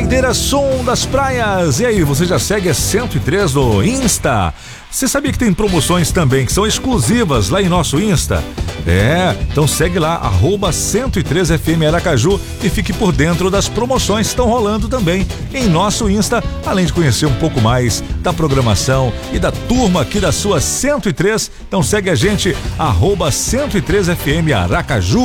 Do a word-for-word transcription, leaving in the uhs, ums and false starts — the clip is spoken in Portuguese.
Saideira Som das Praias. E aí, você já segue a cento e três no Insta? Você sabia que tem promoções também que são exclusivas lá em nosso Insta? É, então segue lá, arroba cento e três F M Aracaju e fique por dentro das promoções que estão rolando também em nosso Insta, além de conhecer um pouco mais da programação e da turma aqui da sua cento e três. Então segue a gente, arroba cento e três F M Aracaju.